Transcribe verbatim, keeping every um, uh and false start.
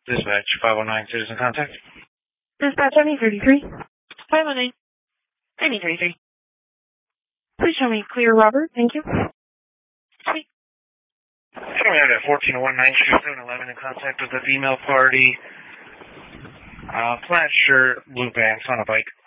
Dispatch, five oh nine, citizen contact. Dispatch, I need thirty-three. five oh nine. I need thirty-three. Please show me clear, Robert. Thank you. Sweet. So we have that fourteen oh one nine two seven eleven in contact with the female party. Uh, plaid shirt, blue pants on a bike.